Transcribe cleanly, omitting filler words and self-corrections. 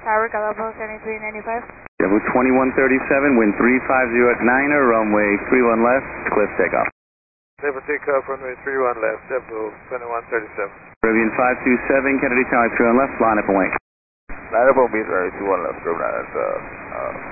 Tower, Galapagos 7395. JetBlue 2137, wind 350 at 9er, runway 31 left, cliff takeoff. Clear for takeoff, runway 31 left, JetBlue 2137. Caribbean 527, Kennedy Tower 31 left, line up and wing. Line up on me, runway 21 left, Caribbean,